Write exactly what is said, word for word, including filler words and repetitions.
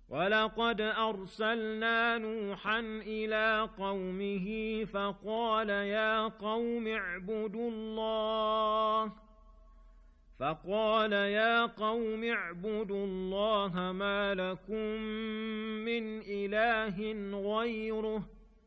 ولقد أرسلنا نوحا إلى قومه فقال يا قوم اعبدوا الله فقال يا قوم اعبدوا الله ما لكم من إله غيره